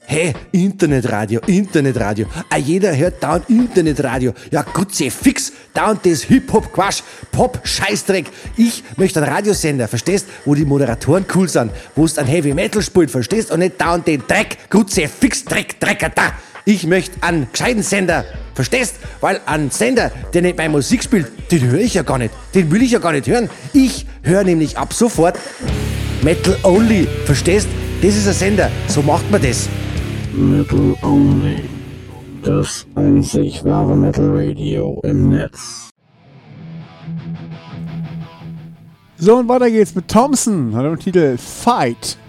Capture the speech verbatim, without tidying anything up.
Hey, Internetradio, Internetradio. Ah, jeder hört dauernd Internetradio. Ja, gut, sehr fix. Dauernd das Hip-Hop-Quatsch, Pop-Scheißdreck. Ich möchte einen Radiosender, verstehst? Wo die Moderatoren cool sind, wo es ein Heavy-Metal spielt, verstehst? Und nicht dauernd den Dreck. Gut, sehr fix, Dreck, Drecker, da. Ich möchte einen gescheiten Sender, verstehst? Weil ein Sender, der nicht meine Musik spielt, den höre ich ja gar nicht. Den will ich ja gar nicht hören. Ich höre nämlich ab sofort Metal Only, verstehst? Das ist ein Sender, so macht man das. Metal Only. Das einzig wahre Metal Radio im Netz. So, und weiter geht's mit Thompson, hat den Titel Fight.